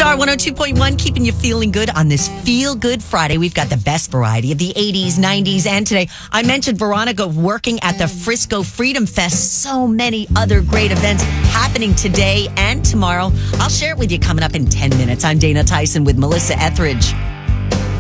Star 102.1, keeping you feeling good on this Feel Good Friday. We've got the best variety of the 80s, 90s, and today. I mentioned Veronica working at the Frisco Freedom Fest. So many other great events happening today and tomorrow. I'll share it with you coming up in 10 minutes. I'm Dana Tyson with Melissa Etheridge.